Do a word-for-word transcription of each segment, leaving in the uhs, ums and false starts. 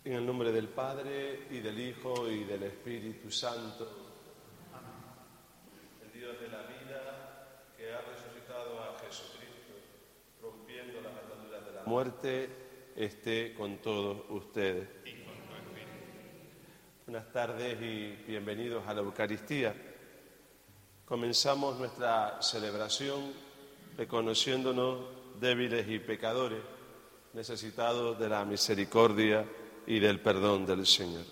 En el nombre del Padre, y del Hijo, y del Espíritu Santo. Amén. El Dios de la vida, que ha resucitado a Jesucristo, rompiendo las ataduras de la muerte, esté con todos ustedes. Y con tu espíritu. Buenas tardes y bienvenidos a la Eucaristía. Comenzamos nuestra celebración reconociéndonos débiles y pecadores, necesitados de la misericordia y del perdón del Señor.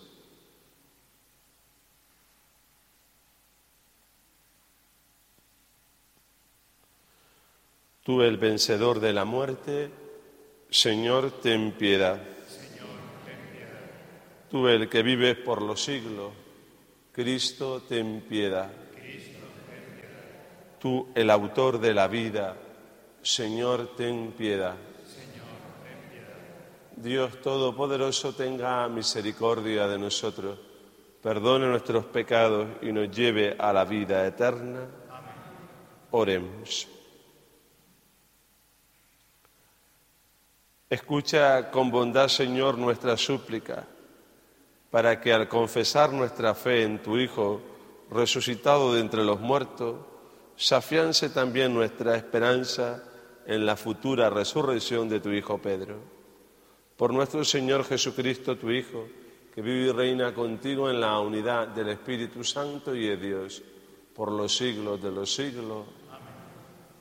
Tú, el vencedor de la muerte, Señor, ten piedad. Señor, ten piedad. Tú, el que vives por los siglos, Cristo, ten piedad. Cristo, ten piedad. Tú, el autor de la vida, Señor, ten piedad. Dios Todopoderoso, tenga misericordia de nosotros, perdone nuestros pecados y nos lleve a la vida eterna. Amén. Oremos. Escucha con bondad, Señor, nuestra súplica, para que al confesar nuestra fe en tu Hijo, resucitado de entre los muertos, se afiance también nuestra esperanza en la futura resurrección de tu Hijo Pedro. Por nuestro Señor Jesucristo, tu Hijo, que vive y reina contigo en la unidad del Espíritu Santo y de Dios, por los siglos de los siglos.